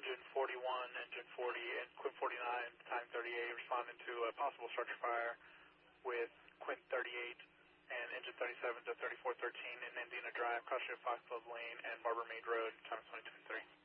engine 41, engine 40, and Quint 49, time 38, responding to a possible structure fire with Quint 38 and engine 37 to 3413 in Indiana Drive, Cross Fox Club Lane, and Barber Maid Road, time 22 and 3.